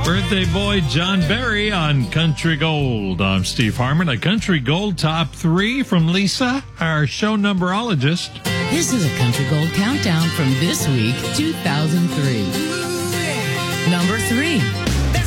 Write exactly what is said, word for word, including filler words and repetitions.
Birthday boy John Berry on Country Gold. I'm Steve Harmon. A Country Gold top three from Lisa, our show numberologist. This is a Country Gold countdown from this week, two thousand three. Number three.